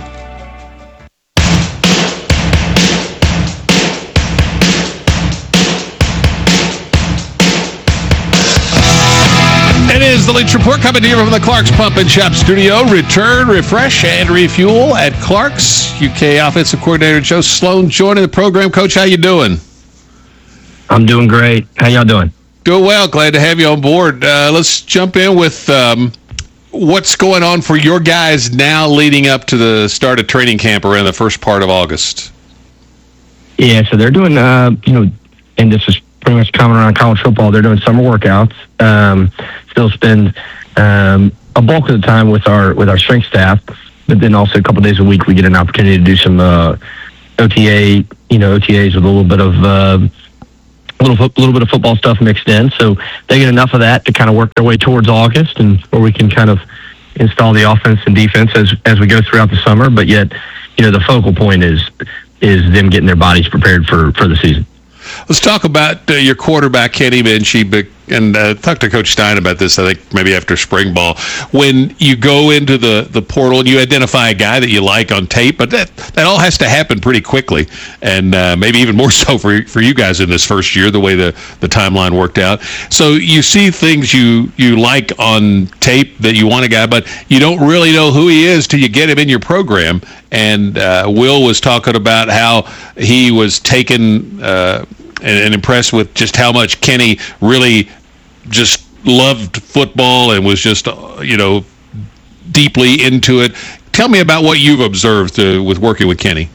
Speaker 3: It is the Leach Report coming to you from the Clark's Pump and Shop studio. Return, refresh, and refuel at Clark's. U K offensive coordinator Joe Sloan joining the program. Coach, how you doing?
Speaker 9: I'm doing great. How y'all doing?
Speaker 3: Doing well. Glad to have you on board. Uh, let's jump in with um, what's going on for your guys now leading up to the start of training camp around the first part of August.
Speaker 9: Yeah, so they're doing, uh, you know, and this is pretty much common around college football. They're doing summer workouts. Um, still spend um, a bulk of the time with our with our strength staff, but then also a couple days a week we get an opportunity to do some uh, O T A, you know, O T As with a little bit of uh, a little a little bit of football stuff mixed in. So they get enough of that to kind of work their way towards August, and where we can kind of install the offense and defense as as we go throughout the summer. But yet, you know, the focal point is is them getting their bodies prepared for for the season.
Speaker 3: Let's talk about uh, your quarterback, Kenny Minchey, and uh, talk to Coach Stein about this, I think, maybe after spring ball. When you go into the, the portal and you identify a guy that you like on tape, but that, that all has to happen pretty quickly, and uh, maybe even more so for for you guys in this first year, the way the, the timeline worked out. So you see things you, you like on tape that you want a guy, but you don't really know who he is till you get him in your program. And uh, Will was talking about how he was taken uh, and, and impressed with just how much Kenny really just loved football and was just, uh, you know, deeply into it. Tell me about what you've observed uh, with working with Kenny.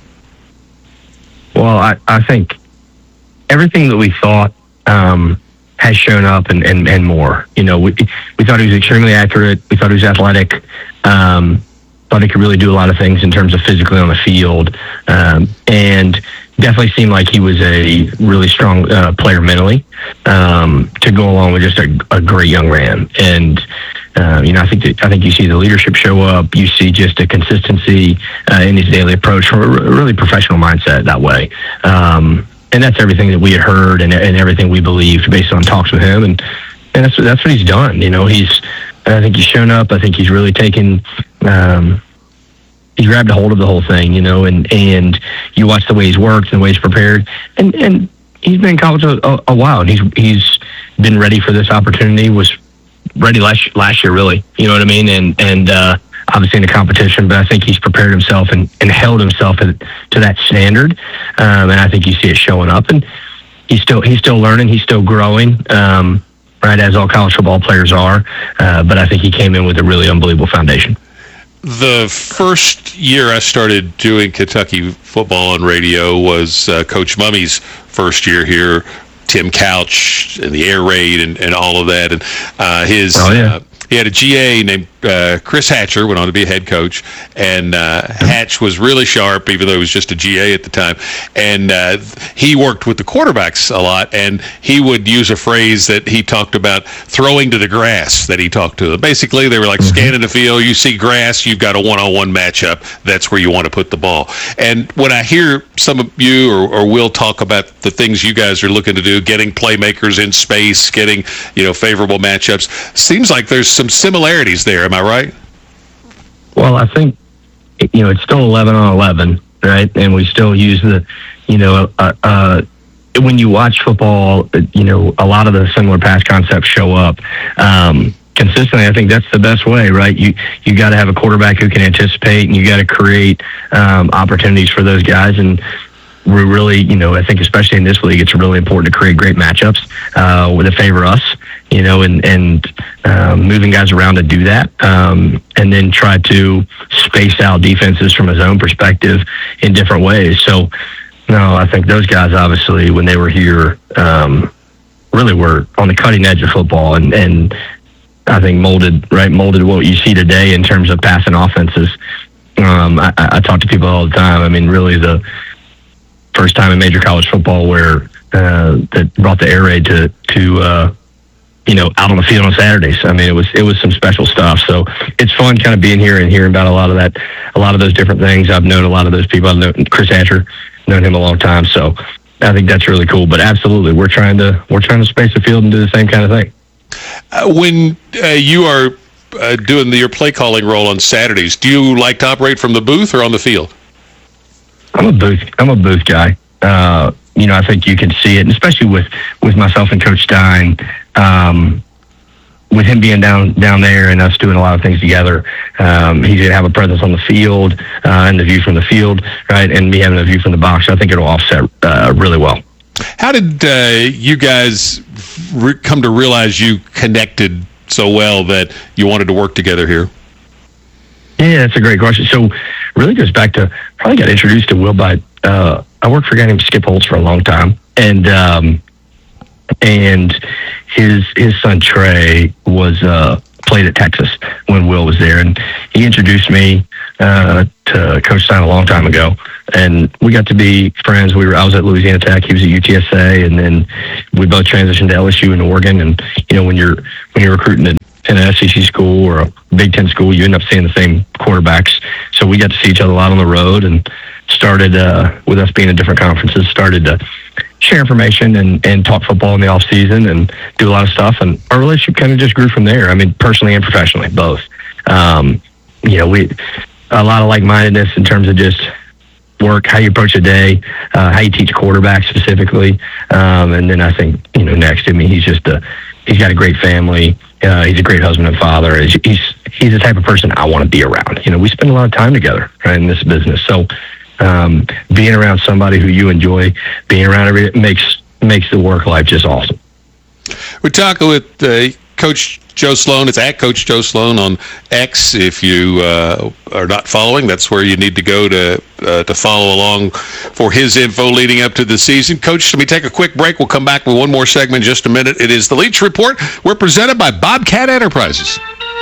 Speaker 9: Well, I, I think everything that we thought um, has shown up and, and, and more. You know, we, we thought he was extremely accurate. We thought he was athletic. Um, thought he could really do a lot of things in terms of physically on the field, um, and definitely seemed like he was a really strong uh, player mentally, um, to go along with just a, a great young man. And uh, you know, I think that, I think you see the leadership show up. You see just a consistency uh, in his daily approach, from a really professional mindset that way. Um, and that's everything that we had heard and, and everything we believed based on talks with him. And and that's that's what he's done. You know, he's. I think he's shown up. I think he's really taken, um, he's grabbed a hold of the whole thing, you know, and, and you watch the way he's worked and the way he's prepared. And, and he's been in college a, a, a while, and he's he's been ready for this opportunity, was ready last, last year, really. You know what I mean? And, and uh, obviously in the competition, but I think he's prepared himself and, and held himself to that standard. Um, and I think you see it showing up. And he's still, he's still learning. He's still growing. Um, right, as all college football players are, uh, but I think he came in with a really unbelievable foundation.
Speaker 3: The first year I started doing Kentucky football on radio was uh, Coach Mummy's first year here, Tim Couch and the air raid and, and all of that. And uh, his oh, yeah. uh, he had a G A named uh, Chris Hatcher, went on to be a head coach, and uh, Hatch was really sharp, even though he was just a G A at the time. And uh, he worked with the quarterbacks a lot, and he would use a phrase that he talked about, throwing to the grass, that he talked to them. Basically, they were like mm-hmm. scanning the field. You see grass, you've got a one-on-one matchup. That's where you want to put the ball. And when I hear some of you or, or Will talk about the things you guys are looking to do, getting playmakers in space, getting, you know, favorable matchups, seems like there's some similarities there. Am I right?
Speaker 9: Well, I think, you know, it's still eleven on eleven, right? And we still use the, you know, uh, uh, when you watch football, you know, a lot of the similar pass concepts show up um, consistently. I think that's the best way, right? You you got to have a quarterback who can anticipate, and you got to create um, opportunities for those guys. And we're really, you know, I think especially in this league, it's really important to create great matchups uh, that favor us, you know, and, and um, moving guys around to do that. Um, and and then try to space out defenses from his own perspective in different ways. So, no, I think those guys, obviously, when they were here, um, really were on the cutting edge of football, and, and I think molded, right, molded what you see today in terms of passing offenses. Um, I, I talk to people all the time. I mean, really the first time in major college football where uh, that brought the air raid to, to uh, you know, out on the field on Saturdays. I mean, it was it was some special stuff. So it's fun kind of being here and hearing about a lot of that, a lot of those different things. I've known a lot of those people. I've known Chris Asher, known him a long time. So I think that's really cool. But absolutely, we're trying to we're trying to space the field and do the same kind of thing.
Speaker 3: Uh, when uh, you are uh, doing the, your play calling role on Saturdays, do you like to operate from the booth or on the field?
Speaker 9: I'm a booth. I'm a booth guy. Uh, you know, I think you can see it, and especially with, with myself and Coach Stein, um, with him being down down there and us doing a lot of things together. Um, he's going to have a presence on the field uh, and the view from the field, right, and me having a view from the box. So I think it'll offset uh, really well.
Speaker 3: How did uh, you guys re- come to realize you connected so well that you wanted to work together here?
Speaker 9: Yeah, that's a great question. So really goes back to, probably got introduced to Will by, uh, I worked for a guy named Skip Holtz for a long time. And, um, and his, his son Trey was, uh, played at Texas when Will was there. And he introduced me, uh, to Coach Stein a long time ago. And we got to be friends. We were, I was at Louisiana Tech. He was at U T S A. And then we both transitioned to L S U and Oregon. And, you know, when you're, when you're recruiting in, in an S E C school or a Big Ten school, you end up seeing the same quarterbacks. So we got to see each other a lot on the road, and started, uh, with us being in different conferences, started to share information and, and talk football in the off season and do a lot of stuff. And our relationship kind of just grew from there. I mean, personally and professionally, both. Um, you know, we, a lot of like-mindedness in terms of just work, how you approach a day, uh, how you teach quarterbacks specifically. Um, and then I think, you know, next, I mean, he's just a, he's got a great family. Uh, he's a great husband and father. He's, he's he's the type of person I want to be around. You know, we spend a lot of time together, right, in this business. So um, being around somebody who you enjoy being around every day makes makes the work life just awesome.
Speaker 3: We're talking with uh, Coach Joe Sloan. It's at Coach Joe Sloan on X. If you uh, are not following, that's where you need to go to uh, to follow along for his info leading up to the season. Coach, let me take a quick break. We'll come back with one more segment in just a minute. It is the Leach Report. We're presented by Bobcat Enterprises.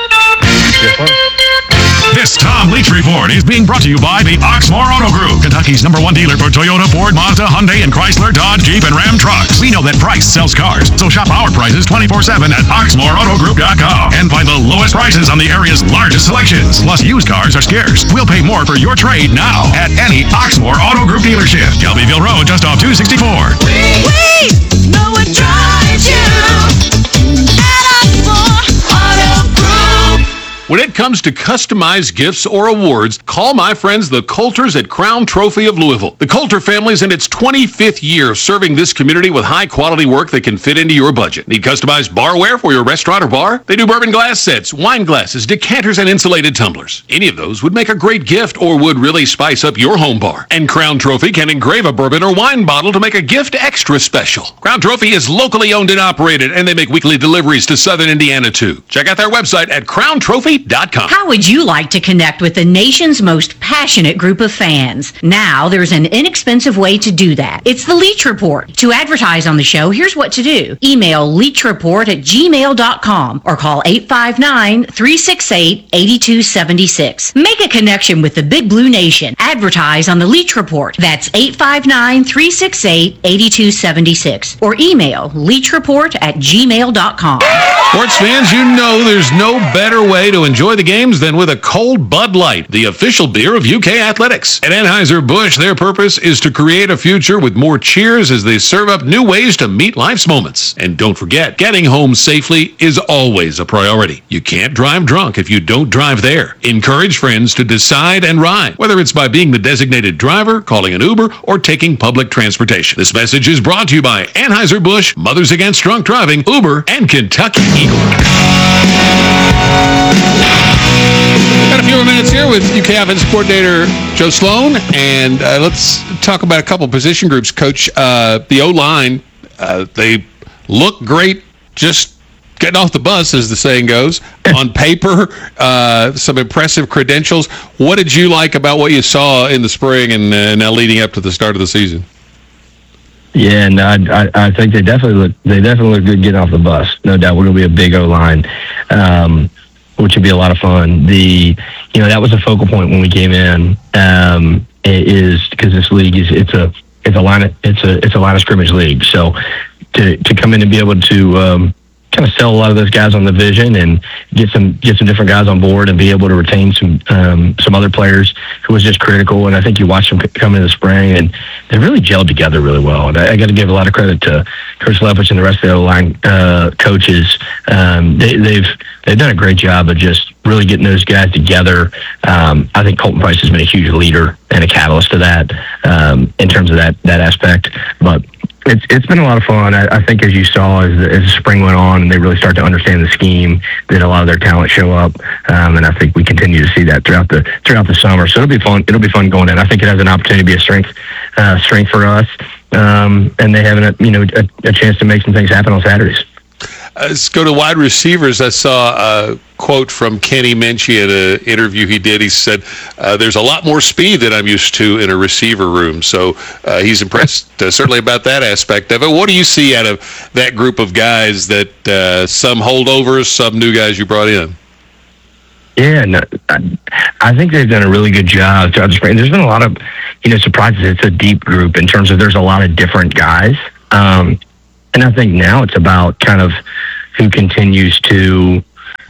Speaker 1: This Tom Leach Report is being brought to you by the Oxmoor Auto Group, Kentucky's number one dealer for Toyota, Ford, Mazda, Hyundai, and Chrysler, Dodge, Jeep, and Ram trucks. We know that price sells cars, so shop our prices twenty-four seven at oxmoor auto group dot com and find the lowest prices on the area's largest selections. Plus, used cars are scarce. We'll pay more for your trade now at any Oxmoor Auto Group dealership. Shelbyville Road, just off two sixty-four.
Speaker 10: We, we know what drives you at Oxmoor Auto Group.
Speaker 3: When it comes to customized gifts or awards, call my friends the Coulters at Crown Trophy of Louisville. The Coulter family is in its twenty-fifth year serving this community with high-quality work that can fit into your budget. Need customized barware for your restaurant or bar? They do bourbon glass sets, wine glasses, decanters, and insulated tumblers. Any of those would make a great gift or would really spice up your home bar. And Crown Trophy can engrave a bourbon or wine bottle to make a gift extra special. Crown Trophy is locally owned and operated, and they make weekly deliveries to Southern Indiana, too. Check out their website at crown trophy dot com.
Speaker 11: How would you like to connect with the nation's most passionate group of fans? Now there's an inexpensive way to do that. It's the Leach Report. To advertise on the show, here's what to do. Email leachreport at gmail dot com or call eight five nine, three six eight, eight two seven six. Make a connection with the Big Blue Nation. Advertise on the Leach Report. That's eight five nine, three six eight, eight two seven six or email leachreport at gmail dot com.
Speaker 3: Sports fans, you know there's no better way to enjoy the games than with a cold Bud Light, the official beer of U K Athletics. At Anheuser-Busch, their purpose is to create a future with more cheers as they serve up new ways to meet life's moments. And don't forget, getting home safely is always a priority. You can't drive drunk if you don't drive there. Encourage friends to decide and ride, whether it's by being the designated driver, calling an Uber, or taking public transportation. This message is brought to you by Anheuser-Busch, Mothers Against Drunk Driving, Uber, and Kentucky Eagle. Got a few more minutes here with U K offensive coordinator Joe Sloan, and uh, let's talk about a couple position groups. Coach, uh, the O-line, uh, they look great just getting off the bus, as the saying goes. On paper, uh, some impressive credentials. What did you like about what you saw in the spring and uh, now leading up to the start of the season?
Speaker 9: Yeah, and I, I, I think they definitely look they definitely look good getting off the bus. No doubt, we're going to be a big O line, um, which would be a lot of fun. The you know that was a focal point when we came in. Um, it is because this league is it's a it's a line of, it's a it's a line of scrimmage league. So to to come in and be able to um, kind of sell a lot of those guys on the vision and get some get some different guys on board and be able to retain some um, some other players who was just critical. And I think you watch them come in the spring and they really gelled together really well. And I, I got to give a lot of credit to Coach Leftwich and the rest of the O-line uh, coaches. Um, they, they've they've done a great job of just really getting those guys together. Um, I think Colton Price has been a huge leader and a catalyst to that um, in terms of that that aspect. But It's it's been a lot of fun. I, I think as you saw as the, as the spring went on and they really start to understand the scheme, that a lot of their talent show up, um, and I think we continue to see that throughout the throughout the summer. So it'll be fun. It'll be fun going in. I think it has an opportunity to be a strength uh, strength for us, um, and they have a you know a, a chance to make some things happen on Saturdays.
Speaker 3: Uh, let's go to wide receivers. I saw a quote from Kenny Minchie at an interview he did. He said, uh, there's a lot more speed than I'm used to in a receiver room. So uh, he's impressed uh, certainly about that aspect of it. What do you see out of that group of guys, that uh, some holdovers, some new guys you brought in?
Speaker 9: Yeah, no, I, I think they've done a really good job throughout the spring. There's been a lot of, you know, surprises. It's a deep group in terms of there's a lot of different guys. Um, and I think now it's about kind of who continues to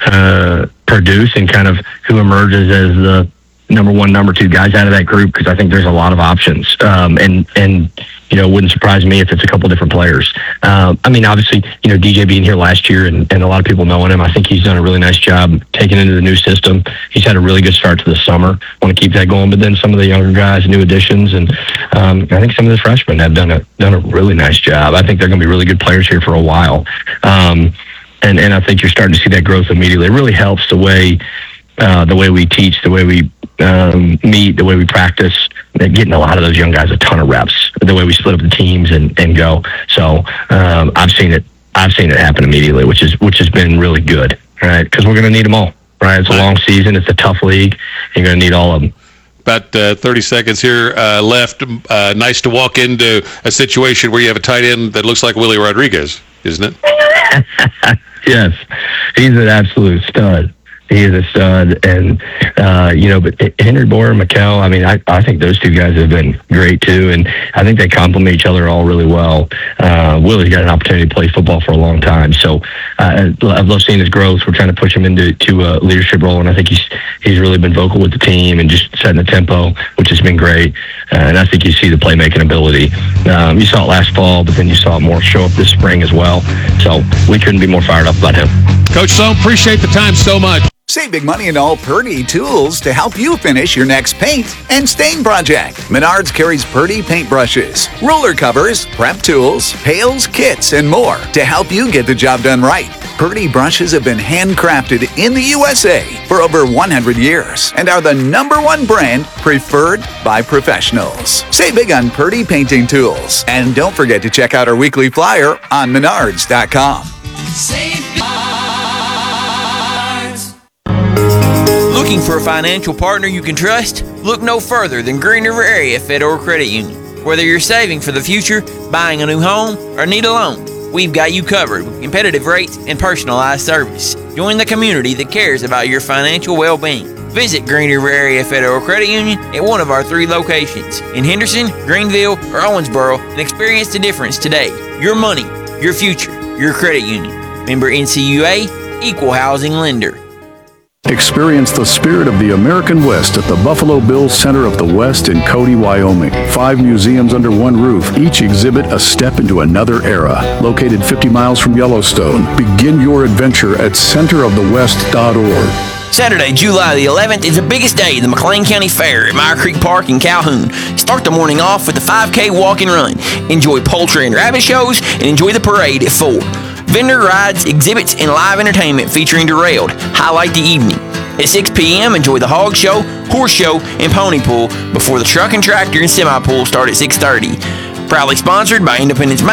Speaker 9: uh, produce and kind of who emerges as the number one, number two guys out of that group, because I think there's a lot of options. Um, and, and, you know, it wouldn't surprise me if it's a couple different players. Um, I mean, obviously, you know, D J being here last year and, and a lot of people knowing him, I think he's done a really nice job taking into the new system. He's had a really good start to the summer. Want to keep that going. But then some of the younger guys, new additions, and um, I think some of the freshmen have done a done a really nice job. I think they're going to be really good players here for a while. Um, and, and I think you're starting to see that growth immediately. It really helps the way uh, the way we teach, the way we um, meet, the way we practice. They're getting a lot of those young guys a ton of reps, the way we split up the teams and, and go. So um, I've seen it. I've seen it happen immediately, which is which has been really good, right? Because we're going to need them all, right? It's a long season. It's a tough league. You're going to need all of them.
Speaker 3: About uh, thirty seconds here uh, left. Uh, nice to walk into a situation where you have a tight end that looks like Willie Rodriguez, isn't it?
Speaker 9: Yes, he's an absolute stud. He is a stud, and uh, you know, but Henry Boyer and McKell, I mean, I, I think those two guys have been great too, and I think they complement each other all really well. Uh, Willie's got an opportunity to play football for a long time, so uh, I've loved seeing his growth. We're trying to push him into to a leadership role, and I think he's he's really been vocal with the team and just setting the tempo, which has been great. Uh, and I think you see the playmaking ability. Um, you saw it last fall, but then you saw it more show up this spring as well. So we couldn't be more fired up about him.
Speaker 3: Coach Sloan, appreciate the time so much.
Speaker 12: Save big money in all Purdy tools to help you finish your next paint and stain project. Menards carries Purdy paintbrushes, ruler covers, prep tools, pails, kits, and more to help you get the job done right. Purdy brushes have been handcrafted in the U S A for over one hundred years and are the number one brand preferred by professionals. Save big on Purdy painting tools. And don't forget to check out our weekly flyer on menards dot com.
Speaker 10: Save
Speaker 14: Looking for a financial partner you can trust? Look no further than Green River Area Federal Credit Union. Whether you're saving for the future, buying a new home, or need a loan, we've got you covered with competitive rates and personalized service. Join the community that cares about your financial well-being. Visit Green River Area Federal Credit Union at one of our three locations in Henderson, Greenville, or Owensboro and experience the difference today. Your money, your future, your credit union. Member N C U A, Equal Housing Lender.
Speaker 16: Experience the spirit of the American West at the Buffalo Bills Center of the West in Cody, Wyoming. Five museums under one roof, each exhibit a step into another era. Located fifty miles from Yellowstone, begin your adventure at center of the west dot org.
Speaker 14: Saturday, July the eleventh is the biggest day of the McLean County Fair at Meyer Creek Park in Calhoun. Start the morning off with a five K walk and run. Enjoy poultry and rabbit shows and enjoy the parade at four. Vendor rides, exhibits, and live entertainment featuring Derailed highlight the evening. At six p.m., enjoy the hog show, horse show, and pony pool before the truck and tractor and semi pool start at six thirty. Proudly sponsored by Independence Bank,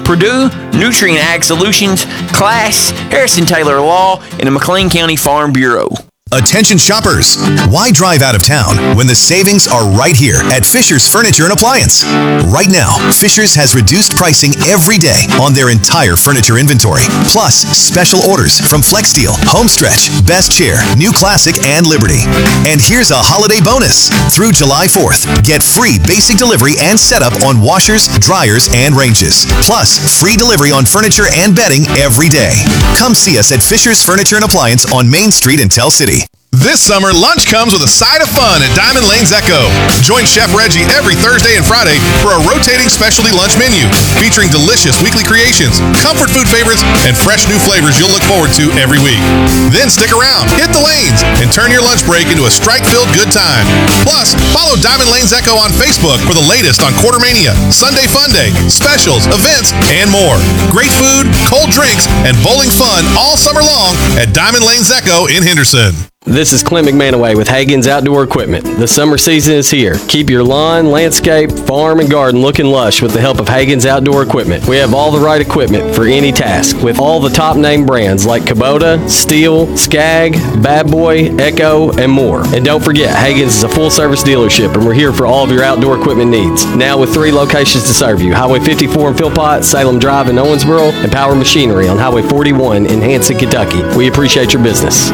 Speaker 14: Purdue, Nutrient Ag Solutions, Class, Harrison Taylor Law, and the McLean County Farm Bureau.
Speaker 17: Attention shoppers, why drive out of town when the savings are right here at Fisher's Furniture and Appliance? Right now, Fisher's has reduced pricing every day on their entire furniture inventory, plus special orders from FlexSteel, Homestretch, Best Chair, New Classic, and Liberty. And here's a holiday bonus. Through July fourth, get free basic delivery and setup on washers, dryers, and ranges, plus free delivery on furniture and bedding every day. Come see us at Fisher's Furniture and Appliance on Main Street in Tell City.
Speaker 18: This summer, lunch comes with a side of fun at Diamond Lane's Echo. Join Chef Reggie every Thursday and Friday for a rotating specialty lunch menu featuring delicious weekly creations, comfort food favorites, and fresh new flavors you'll look forward to every week. Then stick around, hit the lanes, and turn your lunch break into a strike-filled good time. Plus, follow Diamond Lane's Echo on Facebook for the latest on Quartermania, Sunday Fun Day, specials, events, and more. Great food, cold drinks, and bowling fun all summer long at Diamond Lane's Echo in Henderson.
Speaker 19: This is Clint McManaway with Hagen's Outdoor Equipment. The summer season is here. Keep your lawn, landscape, farm, and garden looking lush with the help of Hagen's Outdoor Equipment. We have all the right equipment for any task with all the top name brands like Kubota, Steel, Skag, Bad Boy, Echo, and more. And don't forget, Hagen's is a full service dealership and we're here for all of your outdoor equipment needs. Now with three locations to serve you: Highway fifty-four in Philpott, Salem Drive in Owensboro, and Power Machinery on Highway forty-one in Hanson, Kentucky. We appreciate your business.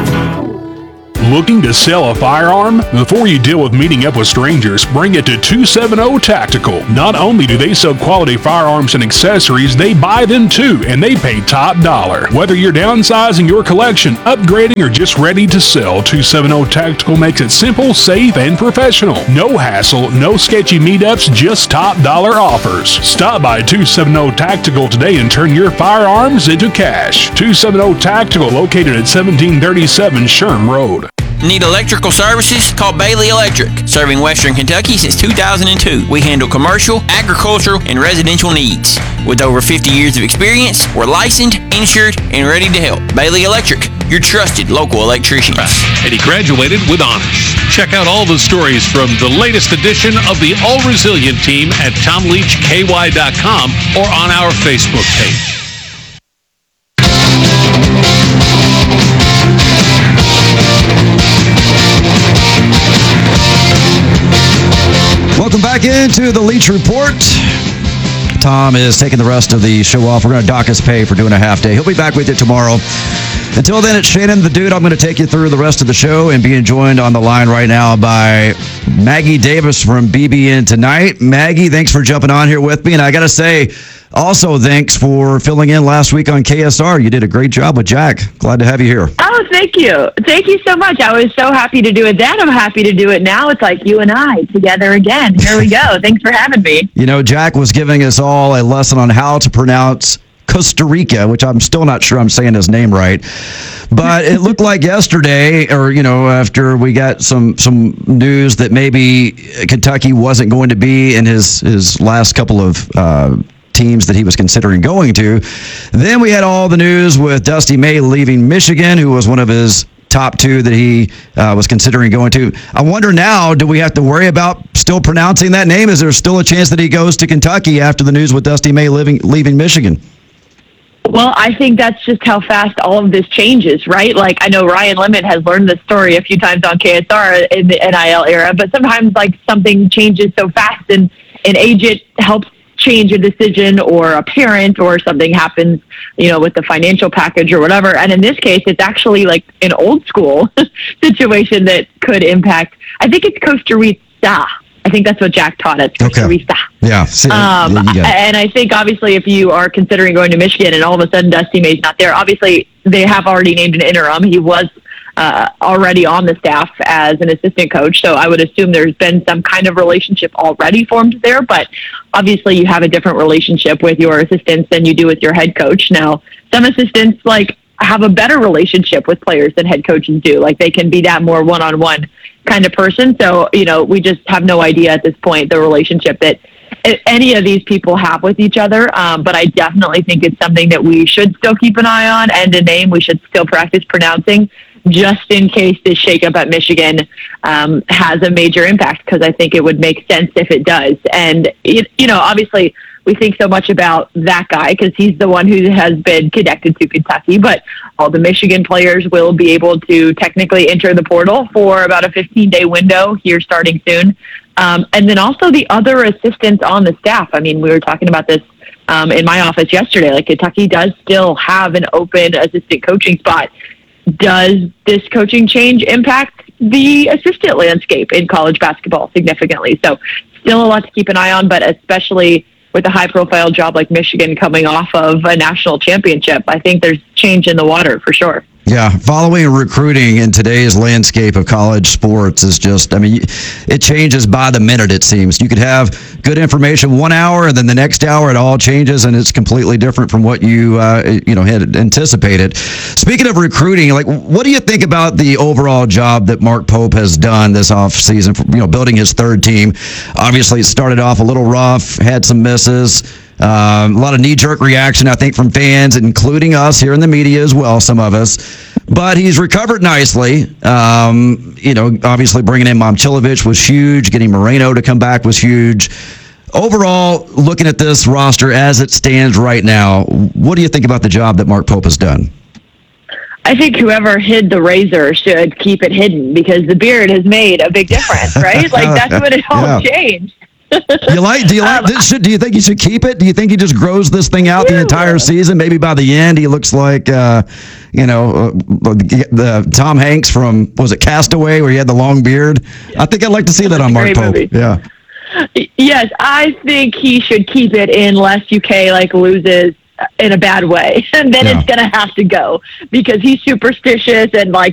Speaker 20: Looking to sell a firearm? Before you deal with meeting up with strangers, bring it to two seventy Tactical. Not only do they sell quality firearms and accessories, they buy them too, and they pay top dollar. Whether you're downsizing your collection, upgrading, or just ready to sell, two seventy Tactical makes it simple, safe, and professional. No hassle, no sketchy meetups, just top dollar offers. Stop by two seventy Tactical today and turn your firearms into cash. two seventy Tactical, located at seventeen thirty-seven Sherm Road.
Speaker 14: Need electrical services? Call Bailey Electric. Serving Western Kentucky since two thousand two. We handle commercial, agricultural, and residential needs. With over fifty years of experience, we're licensed, insured, and ready to help. Bailey Electric, your trusted local electricians.
Speaker 3: And he graduated with honors. Check out all the stories from the latest edition of the All Resilient team at tom leach k y dot com or on our Facebook page.
Speaker 4: Welcome back into the Leach Report. Tom is taking the rest of the show off. We're going to dock his pay for doing a half day. He'll be back with you tomorrow. Until then, it's Shannon the Dude. I'm going to take you through the rest of the show and being joined on the line right now by Maggie Davis from B B N Tonight. Maggie, thanks for jumping on here with me. And I got to say, also, thanks for filling in last week on K S R. You did a great job with Jack. Glad to have you here.
Speaker 21: Oh, thank you. Thank you so much. I was so happy to do it then. I'm happy to do it now. It's like you and I together again. Here we go. Thanks for having me.
Speaker 4: You know, Jack was giving us all a lesson on how to pronounce Costa Rica, which I'm still not sure I'm saying his name right. But it looked like yesterday, or, you know, after we got some some news that maybe Kentucky wasn't going to be in his, his last couple of uh, teams that he was considering going to. Then we had all the news with Dusty May leaving Michigan, who was one of his top two that he uh, was considering going to. I wonder now, do we have to worry about still pronouncing that name? Is there still a chance that he goes to Kentucky after the news with Dusty May leaving, leaving Michigan?
Speaker 21: Well, I think that's just how fast all of this changes, right? Like, I know Ryan Lemon has learned this story a few times on K S R in the N I L era, but sometimes, like, something changes so fast, and an agent helps change a decision, or a parent, or something happens, you know, with the financial package or whatever. And in this case, it's actually like an old school situation that could impact, I think it's Costa Rica. I think that's what Jack taught us, Costa
Speaker 4: Okay.
Speaker 21: Rica.
Speaker 4: Yeah. See,
Speaker 21: Um,
Speaker 4: yeah, you got it.
Speaker 21: and I think obviously if you are considering going to Michigan and all of a sudden Dusty May's not there, obviously they have already named an interim. He was uh, already on the staff as an assistant coach, so I would assume there's been some kind of relationship already formed there, but obviously you have a different relationship with your assistants than you do with your head coach. Now, some assistants like have a better relationship with players than head coaches do. Like, they can be that more one-on-one kind of person. So, you know, we just have no idea at this point the relationship that any of these people have with each other. Um, but I definitely think it's something that we should still keep an eye on, and a name we should still practice pronouncing, just in case this shakeup at Michigan um, has a major impact, because I think it would make sense if it does. And, it, you know, obviously we think so much about that guy because he's the one who has been connected to Kentucky, but all the Michigan players will be able to technically enter the portal for about a fifteen-day window here starting soon. Um, and then also the other assistants on the staff. I mean, we were talking about this um, in my office yesterday. Like, Kentucky does still have an open assistant coaching spot. Does this coaching change impact the assistant landscape in college basketball significantly? So still a lot to keep an eye on, but especially with a high-profile job like Michigan coming off of a national championship, I think there's change in the water for sure.
Speaker 2: Yeah, following recruiting in today's landscape of college sports is just, I mean, it changes by the minute, it seems. You could have good information one hour, and then the next hour it all changes, and it's completely different from what you, uh, you know, had anticipated. Speaking of recruiting, like, what do you think about the overall job that Mark Pope has done this offseason, for, you know, building his third team? Obviously, it started off a little rough, had some misses. Um, a lot of knee-jerk reaction, I think, from fans, including us here in the media as well, some of us. But he's recovered nicely. Um, you know, obviously bringing in Momcilovic was huge. Getting Moreno to come back was huge. Overall, looking at this roster as it stands right now, what do you think about the job that Mark Pope has done?
Speaker 21: I think whoever hid the razor should keep it hidden because the beard has made a big difference, right? Like, that's when it all
Speaker 2: Yeah.
Speaker 21: changed.
Speaker 2: you like? Do you like this? Should, do you think he should keep it? Do you think he just grows this thing out the entire season? Maybe by the end, he looks like, uh, you know, uh, the Tom Hanks from was it Castaway, where he had the long beard. I think I'd like to see that on Mark
Speaker 21: Great
Speaker 2: Pope.
Speaker 21: movie.
Speaker 2: Yeah.
Speaker 21: Yes, I think he should keep it unless U K like loses in a bad way, and then
Speaker 2: Yeah.
Speaker 21: it's gonna have to go because he's superstitious and like